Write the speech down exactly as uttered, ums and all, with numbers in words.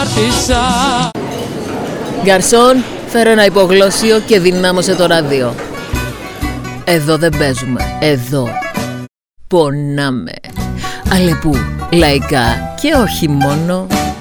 άρχισα. Γκαρσόν, φέρε ένα υπογλώσσιο και δυνάμωσε το ράδιο. Εδώ δεν παίζουμε, εδώ πονάμε. Αλεπού, λαϊκά και όχι μόνο.